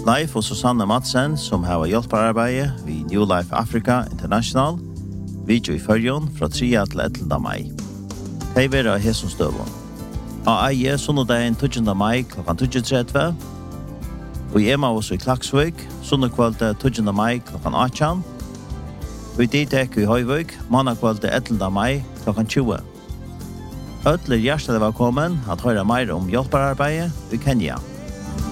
Leif og Susanne Madsen, som har hjelparbeid ved New Life Africa International, video i Førjon fra 3. til 11. mai. De vil ha hesomstøvån. Av eie sunnedagen 20. mai kl. 20.30, og i Emmaus i Klaksvik, sunnekvalde 20. mai kl. 18, og i Ditek i Høyvik, mannakvalde 11. mai kl. 20. Ødler hjertelig velkommen at høre mer om hjelpararbeidet i Kenya.